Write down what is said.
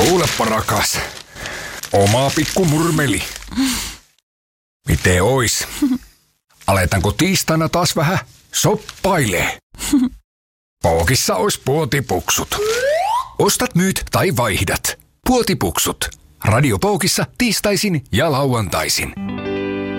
Kuuleppa rakas, oma pikku murmeli. Miten ois? Aletaanko tiistaina taas vähän soppailee? Pookissa ois puotipuksut. Ostat, myyt tai vaihdat. Puotipuksut. Radio Pookissa tiistaisin ja lauantaisin.